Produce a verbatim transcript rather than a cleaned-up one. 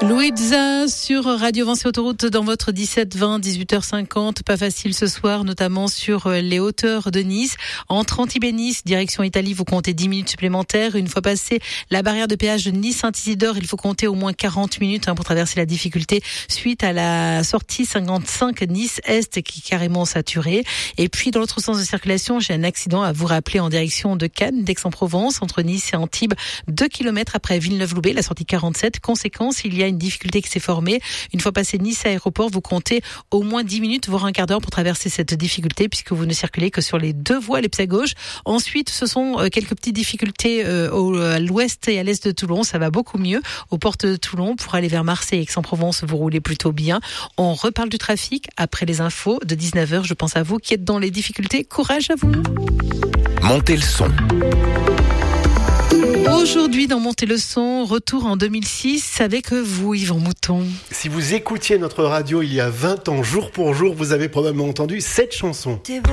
Louisa sur Radio Vinci Autoroute dans votre dix-sept vingt, dix-huit heures cinquante. Pas facile ce soir, notamment sur les hauteurs de Nice. Entre Antibes-Nice, direction Italie, vous comptez dix minutes supplémentaires. Une fois passé la barrière de péage de Nice-Saint-Isidore, il faut compter au moins quarante minutes hein, pour traverser la difficulté suite à la sortie cinquante-cinq Nice-Est qui est carrément saturée. Et puis dans l'autre sens de circulation, j'ai un accident à vous rappeler en direction de Cannes, d'Aix-en-Provence, entre Nice et Antibes, deux kilomètres après Villeneuve-Loubet, la sortie quarante-sept. Conséquence, il y a une difficulté qui s'est formée. Une fois passé Nice aéroport, vous comptez au moins dix minutes, voire un quart d'heure pour traverser cette difficulté puisque vous ne circulez que sur les deux voies, les à gauche. Ensuite, ce sont quelques petites difficultés euh, au, à l'ouest et à l'est de Toulon. Ça va beaucoup mieux. Aux portes de Toulon, pour aller vers Marseille et Aix-en-Provence, vous roulez plutôt bien. On reparle du trafic après les infos de dix-neuf heures. Je pense à vous qui êtes dans les difficultés. Courage à vous. Montez le son. Aujourd'hui, dans Montez le son, retour en deux mille six avec vous, Yvan Mouton. Si vous écoutiez notre radio il y a vingt ans, jour pour jour, vous avez probablement entendu cette chanson.